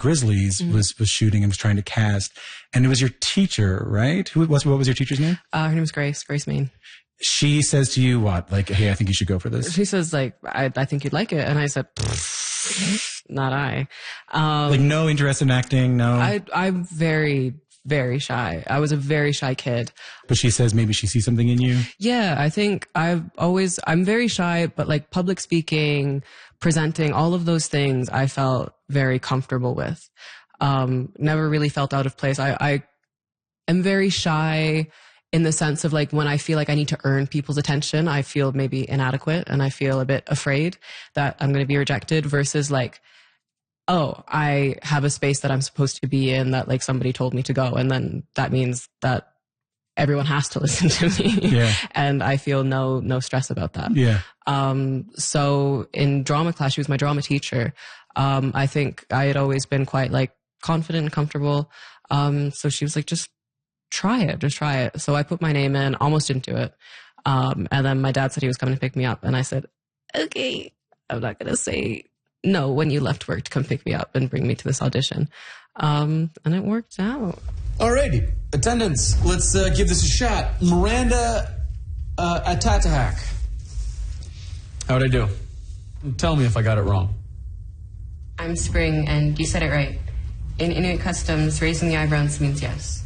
Grizzlies was shooting and was trying to cast. And it was your teacher, right? What was your teacher's name? Her name was Grace Main. She says to you what? Like, hey, I think you should go for this. She says, like, I think you'd like it. And I said, not I. Like, no interest in acting, no? I'm very, very shy. I was a very shy kid. But she says maybe she sees something in you? Yeah, I think I'm very shy, but like public speaking, presenting, all of those things I felt very comfortable with. Never really felt out of place. I am very shy in the sense of like when I feel like I need to earn people's attention, I feel maybe inadequate and I feel a bit afraid that I'm going to be rejected versus like, oh, I have a space that I'm supposed to be in that like somebody told me to go. And then that means that everyone has to listen to me. Yeah. And I feel no stress about that. Yeah. So in drama class, she was my drama teacher. I think I had always been quite like confident and comfortable. So she was like, just try it. So I put my name in, almost didn't do it. And then my dad said he was coming to pick me up. And I said, okay, I'm not going to say no when you left work to come pick me up and bring me to this audition. And it worked out. Alrighty, attendants, let's give this a shot. Miranda Atatahak. How'd I do? Tell me if I got it wrong. I'm Spring, and you said it right. In Inuit customs, raising the eyebrows means yes.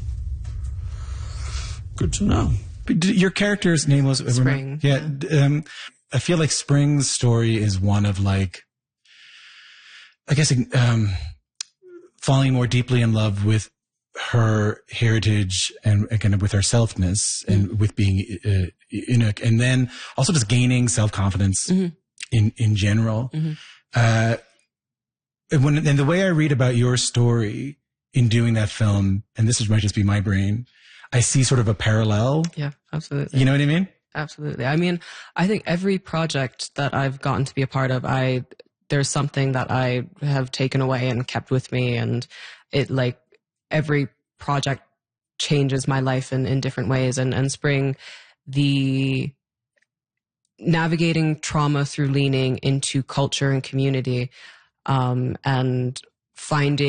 Good to know. But your character's name was Spring. Yeah. I feel like Spring's story is one of like, I guess, falling more deeply in love with her heritage and kind of with her selfness and with being Inuk, and then also just gaining self-confidence in general. And the way I read about your story in doing that film, and this might just be my brain, I see sort of a parallel. Yeah, absolutely. You know what I mean? Absolutely. I mean, I think every project that I've gotten to be a part of, there's something that I have taken away and kept with me, and it like every project changes my life in different ways. And Spring, the navigating trauma through leaning into culture and community, and finding